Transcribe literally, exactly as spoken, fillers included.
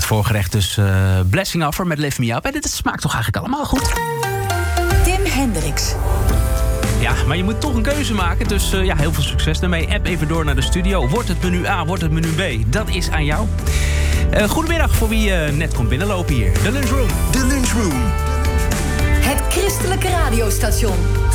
voorgerecht dus uh, Blessing Offer met Lift Me Up. En dit smaakt toch eigenlijk allemaal goed? Tim Hendricks. Ja, maar je moet toch een keuze maken. Dus uh, ja, heel veel succes daarmee. App even door naar de studio. Wordt het menu A, wordt het menu B? Dat is aan jou. Uh, goedemiddag voor wie uh, net komt binnenlopen hier. De Lunchroom. De Lunchroom. Het christelijke radiostation.